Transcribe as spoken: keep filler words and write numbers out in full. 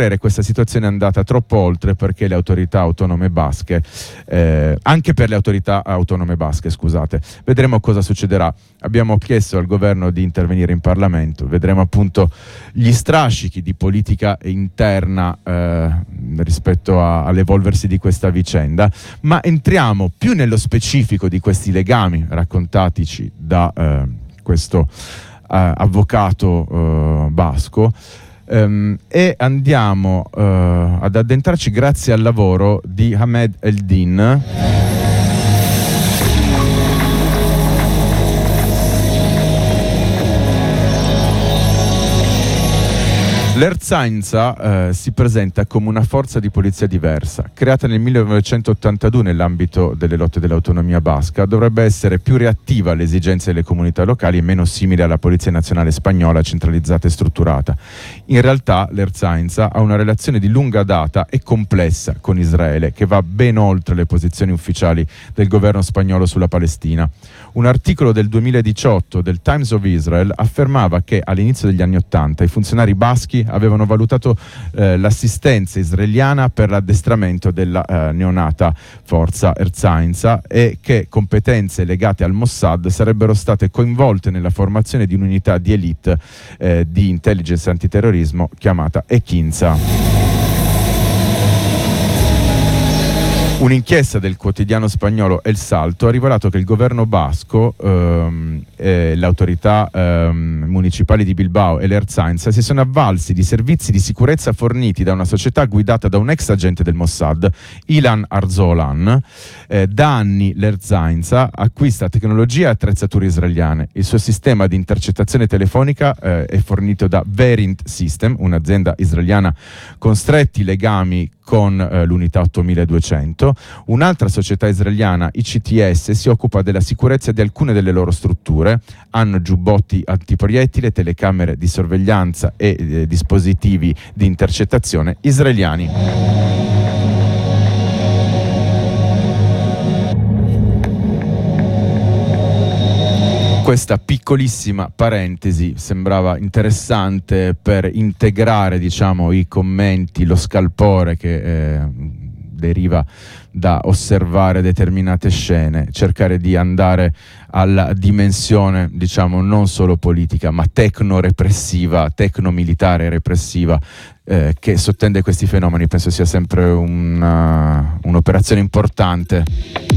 questa situazione è andata troppo oltre, perché le autorità autonome basche, eh, anche per le autorità autonome basche, scusate, vedremo cosa succederà. Abbiamo chiesto al governo di intervenire in Parlamento, vedremo appunto gli strascichi di politica interna eh, rispetto a, all'evolversi di questa vicenda, ma entriamo più nello specifico di questi legami raccontatici da eh, questo eh, avvocato eh, basco. Um, e andiamo uh, ad addentrarci grazie al lavoro di Ahmed Eldin. L'Ertzaintza eh, si presenta come una forza di polizia diversa, creata nel millenovecentottantadue nell'ambito delle lotte dell'autonomia basca. Dovrebbe essere più reattiva alle esigenze delle comunità locali e meno simile alla Polizia Nazionale Spagnola centralizzata e strutturata. In realtà l'Ertzaintza ha una relazione di lunga data e complessa con Israele, che va ben oltre le posizioni ufficiali del governo spagnolo sulla Palestina. Un articolo del duemiladiciotto del Times of Israel affermava che all'inizio degli anni Ottanta i funzionari baschi avevano valutato eh, l'assistenza israeliana per l'addestramento della eh, neonata forza Ertzaintza e che competenze legate al Mossad sarebbero state coinvolte nella formazione di un'unità di elite eh, di intelligence antiterrorismo chiamata Ekinsa. Un'inchiesta del quotidiano spagnolo El Salto ha rivelato che il governo basco, ehm, eh, le autorità ehm, municipali di Bilbao e l'Ertzaintza si sono avvalsi di servizi di sicurezza forniti da una società guidata da un ex agente del Mossad, Ilan Arzolan. Eh, da anni l'Ertzaintza acquista tecnologia e attrezzature israeliane. Il suo sistema di intercettazione telefonica eh, è fornito da Verint System, un'azienda israeliana con stretti legami con eh, l'unità ottomiladuecento. Un'altra società israeliana, I C T S, si occupa della sicurezza di alcune delle loro strutture. Hanno giubbotti antiproiettile, telecamere di sorveglianza e eh, dispositivi di intercettazione israeliani. Questa piccolissima parentesi sembrava interessante per integrare, diciamo, i commenti, lo scalpore che eh, deriva da osservare determinate scene, cercare di andare alla dimensione, diciamo, non solo politica, ma tecno-repressiva, tecno-militare repressiva eh, che sottende questi fenomeni. Penso sia sempre una, un'operazione importante.